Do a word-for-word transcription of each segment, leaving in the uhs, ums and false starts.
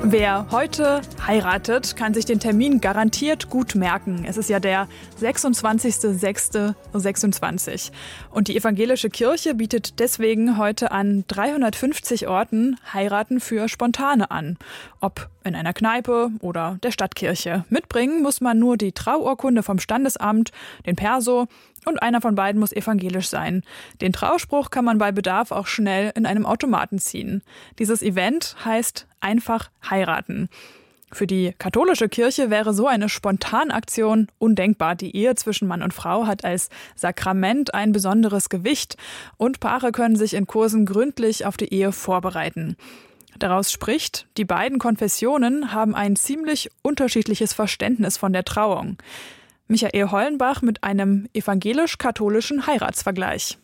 Wer heute heiratet, kann sich den Termin garantiert gut merken. Es ist ja der sechsundzwanzigster sechster sechsundzwanzig. Und die evangelische Kirche bietet deswegen heute an dreihundertfünfzig Orten Heiraten für Spontane an. Ob in einer Kneipe oder der Stadtkirche. Mitbringen muss man nur die Trauurkunde vom Standesamt, den Perso und einer von beiden muss evangelisch sein. Den Trauspruch kann man bei Bedarf auch schnell in einem Automaten ziehen. Dieses Event heißt einfach heiraten. Für die katholische Kirche wäre so eine Spontanaktion undenkbar. Die Ehe zwischen Mann und Frau hat als Sakrament ein besonderes Gewicht und Paare können sich in Kursen gründlich auf die Ehe vorbereiten. Daraus spricht, die beiden Konfessionen haben ein ziemlich unterschiedliches Verständnis von der Trauung. Michael Hollenbach mit einem evangelisch-katholischen Heiratsvergleich.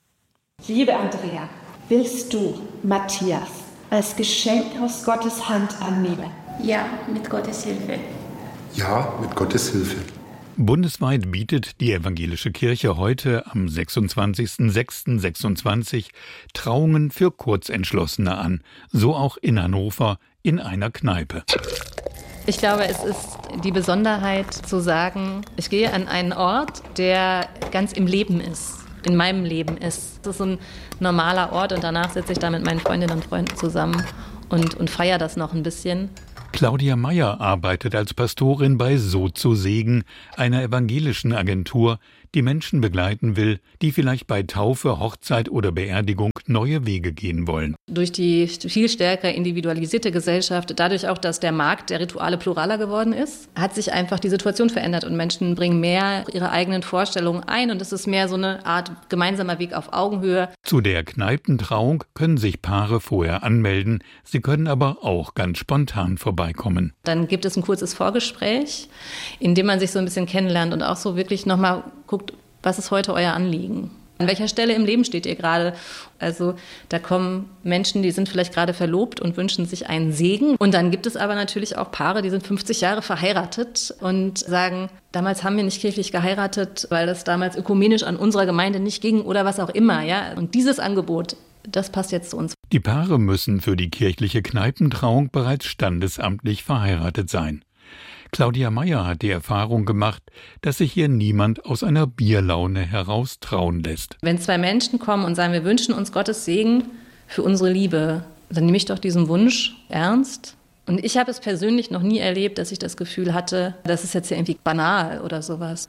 Liebe Andrea, willst du Matthias als Geschenk aus Gottes Hand annehmen? Ja, mit Gottes Hilfe. Ja, mit Gottes Hilfe. Bundesweit bietet die evangelische Kirche heute am sechsundzwanzigster sechster sechsundzwanzig Trauungen für Kurzentschlossene an, so auch in Hannover in einer Kneipe. Ich glaube, es ist die Besonderheit zu sagen, ich gehe an einen Ort, der ganz im Leben ist, in meinem Leben ist. Das ist so ein normaler Ort und danach sitze ich da mit meinen Freundinnen und Freunden zusammen und, und feiere das noch ein bisschen. Claudia Meyer arbeitet als Pastorin bei So zu Segen, einer evangelischen Agentur, die Menschen begleiten will, die vielleicht bei Taufe, Hochzeit oder Beerdigung neue Wege gehen wollen. Durch die viel stärker individualisierte Gesellschaft, dadurch auch, dass der Markt der Rituale pluraler geworden ist, hat sich einfach die Situation verändert und Menschen bringen mehr ihre eigenen Vorstellungen ein und es ist mehr so eine Art gemeinsamer Weg auf Augenhöhe. Zu der Kneipentrauung können sich Paare vorher anmelden, sie können aber auch ganz spontan vorbeikommen. Dann gibt es ein kurzes Vorgespräch, in dem man sich so ein bisschen kennenlernt und auch so wirklich nochmal guckt, was ist heute euer Anliegen? An welcher Stelle im Leben steht ihr gerade? Also da kommen Menschen, die sind vielleicht gerade verlobt und wünschen sich einen Segen. Und dann gibt es aber natürlich auch Paare, die sind fünfzig Jahre verheiratet und sagen, damals haben wir nicht kirchlich geheiratet, weil das damals ökumenisch an unserer Gemeinde nicht ging oder was auch immer. Ja? Und dieses Angebot, das passt jetzt zu uns. Die Paare müssen für die kirchliche Kneipentrauung bereits standesamtlich verheiratet sein. Claudia Meyer hat die Erfahrung gemacht, dass sich hier niemand aus einer Bierlaune heraus trauen lässt. Wenn zwei Menschen kommen und sagen, wir wünschen uns Gottes Segen für unsere Liebe, dann nehme ich doch diesen Wunsch ernst. Und ich habe es persönlich noch nie erlebt, dass ich das Gefühl hatte, das ist jetzt ja irgendwie banal oder sowas.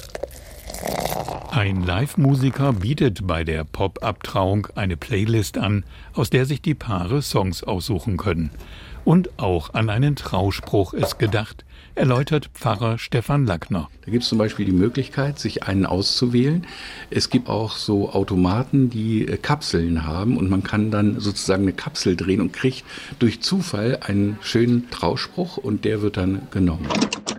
Ein Live-Musiker bietet bei der Pop-Up-Trauung eine Playlist an, aus der sich die Paare Songs aussuchen können. Und auch an einen Trauspruch ist gedacht, erläutert Pfarrer Stefan Lackner. Da gibt es zum Beispiel die Möglichkeit, sich einen auszuwählen. Es gibt auch so Automaten, die äh, Kapseln haben und man kann dann sozusagen eine Kapsel drehen und kriegt durch Zufall einen schönen Trauspruch und der wird dann genommen.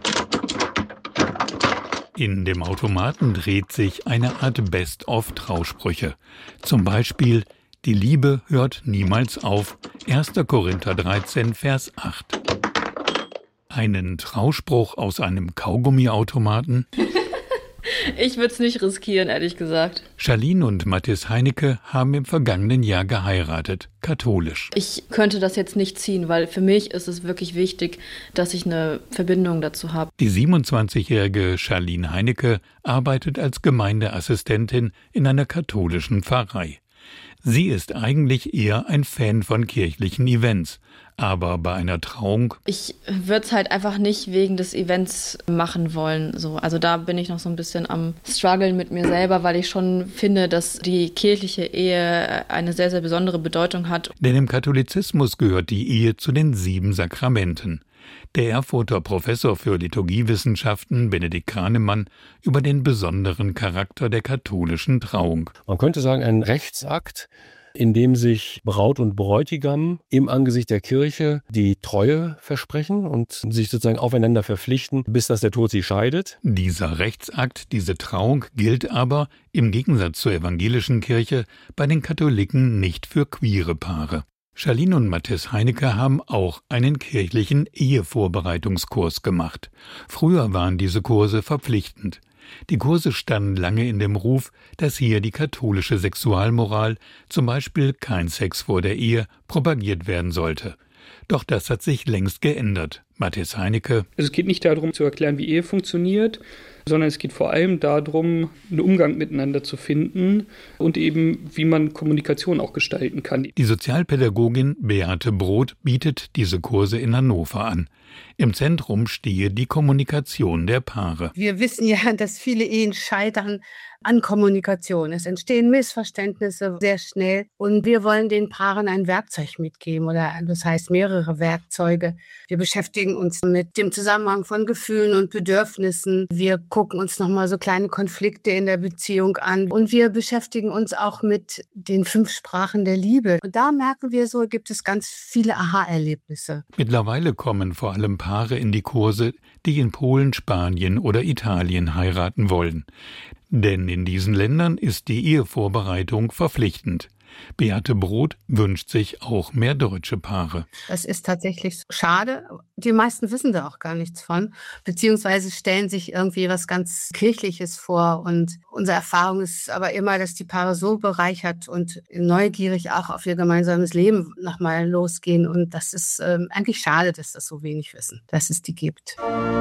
In dem Automaten dreht sich eine Art Best-of-Trausprüche. Zum Beispiel: Die Liebe hört niemals auf. erster Korinther dreizehn, Vers acht. Einen Trauspruch aus einem Kaugummiautomaten. Ich würde es nicht riskieren, ehrlich gesagt. Charlene und Mathis Heinecke haben im vergangenen Jahr geheiratet, katholisch. Ich könnte das jetzt nicht ziehen, weil für mich ist es wirklich wichtig, dass ich eine Verbindung dazu habe. Die siebenundzwanzigjährige Charlene Heinecke arbeitet als Gemeindeassistentin in einer katholischen Pfarrei. Sie ist eigentlich eher ein Fan von kirchlichen Events, aber bei einer Trauung... Ich würde es halt einfach nicht wegen des Events machen wollen. So. Also da bin ich noch so ein bisschen am struggeln mit mir selber, weil ich schon finde, dass die kirchliche Ehe eine sehr, sehr besondere Bedeutung hat. Denn im Katholizismus gehört die Ehe zu den sieben Sakramenten. Der Erfurter Professor für Liturgiewissenschaften Benedikt Kranemann über den besonderen Charakter der katholischen Trauung. Man könnte sagen, ein Rechtsakt, in dem sich Braut und Bräutigam im Angesicht der Kirche die Treue versprechen und sich sozusagen aufeinander verpflichten, bis dass der Tod sie scheidet. Dieser Rechtsakt, diese Trauung gilt aber im Gegensatz zur evangelischen Kirche bei den Katholiken nicht für queere Paare. Charlene und Mathis Heinecke haben auch einen kirchlichen Ehevorbereitungskurs gemacht. Früher waren diese Kurse verpflichtend. Die Kurse standen lange in dem Ruf, dass hier die katholische Sexualmoral, zum Beispiel kein Sex vor der Ehe, propagiert werden sollte. Doch das hat sich längst geändert. Matthias Heinecke. Es geht nicht darum zu erklären, wie Ehe funktioniert, sondern es geht vor allem darum, einen Umgang miteinander zu finden und eben, wie man Kommunikation auch gestalten kann. Die Sozialpädagogin Beate Brot bietet diese Kurse in Hannover an. Im Zentrum stehe die Kommunikation der Paare. Wir wissen ja, dass viele Ehen scheitern an Kommunikation. Es entstehen Missverständnisse sehr schnell und wir wollen den Paaren ein Werkzeug mitgeben oder das heißt mehrere Werkzeuge. Wir beschäftigen uns mit dem Zusammenhang von Gefühlen und Bedürfnissen. Wir gucken uns nochmal so kleine Konflikte in der Beziehung an und wir beschäftigen uns auch mit den fünf Sprachen der Liebe. Und da merken wir so, gibt es ganz viele Aha-Erlebnisse. Mittlerweile kommen vor allem Paare in die Kurse, die in Polen, Spanien oder Italien heiraten wollen. Denn in diesen Ländern ist die Ehevorbereitung verpflichtend. Beate Brot wünscht sich auch mehr deutsche Paare. Das ist tatsächlich schade. Die meisten wissen da auch gar nichts von, beziehungsweise stellen sich irgendwie was ganz Kirchliches vor. Und unsere Erfahrung ist aber immer, dass die Paare so bereichert und neugierig auch auf ihr gemeinsames Leben nochmal losgehen. Und das ist ähm, eigentlich schade, dass das so wenig wissen, dass es die gibt.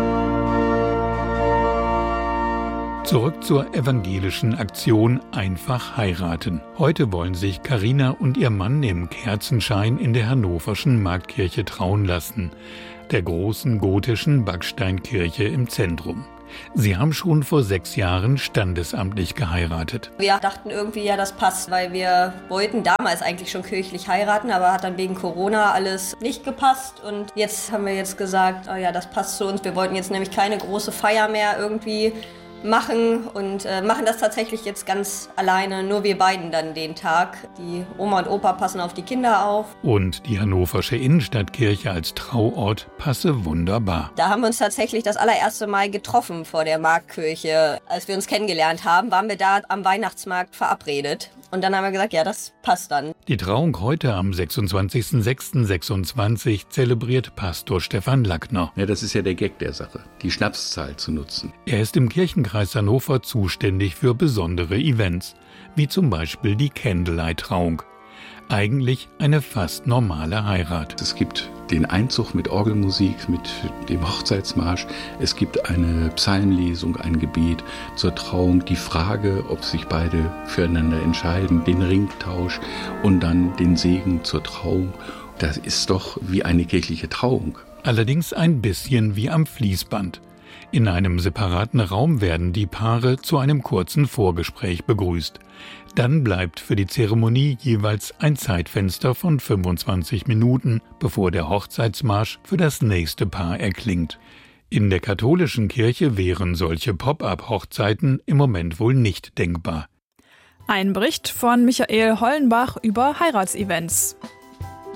Zurück zur evangelischen Aktion Einfach heiraten. Heute wollen sich Carina und ihr Mann im Kerzenschein in der hannoverschen Marktkirche trauen lassen, der großen gotischen Backsteinkirche im Zentrum. Sie haben schon vor sechs Jahren standesamtlich geheiratet. Wir dachten irgendwie, ja, das passt, weil wir wollten damals eigentlich schon kirchlich heiraten, aber hat dann wegen Corona alles nicht gepasst. Und jetzt haben wir jetzt gesagt, oh ja, das passt zu uns. Wir wollten jetzt nämlich keine große Feier mehr irgendwie machen und äh, machen das tatsächlich jetzt ganz alleine, nur wir beiden dann den Tag. Die Oma und Opa passen auf die Kinder auf. Und die hannoversche Innenstadtkirche als Trauort passe wunderbar. Da haben wir uns tatsächlich das allererste Mal getroffen vor der Marktkirche. Als wir uns kennengelernt haben, waren wir da am Weihnachtsmarkt verabredet. Und dann haben wir gesagt, ja, das passt dann. Die Trauung heute am sechsundzwanzigsten sechsten sechsundzwanzig zelebriert Pastor Stefan Lackner. Ja, das ist ja der Gag der Sache, die Schnapszahl zu nutzen. Er ist im Kirchenkreis Hannover zuständig für besondere Events, wie zum Beispiel die Candlelight-Trauung. Eigentlich eine fast normale Heirat. Es gibt den Einzug mit Orgelmusik, mit dem Hochzeitsmarsch. Es gibt eine Psalmlesung, ein Gebet zur Trauung, die Frage, ob sich beide füreinander entscheiden, den Ringtausch und dann den Segen zur Trauung. Das ist doch wie eine kirchliche Trauung. Allerdings ein bisschen wie am Fließband. In einem separaten Raum werden die Paare zu einem kurzen Vorgespräch begrüßt. Dann bleibt für die Zeremonie jeweils ein Zeitfenster von fünfundzwanzig Minuten, bevor der Hochzeitsmarsch für das nächste Paar erklingt. In der katholischen Kirche wären solche Pop-up-Hochzeiten im Moment wohl nicht denkbar. Ein Bericht von Michael Hollenbach über Heiratsevents.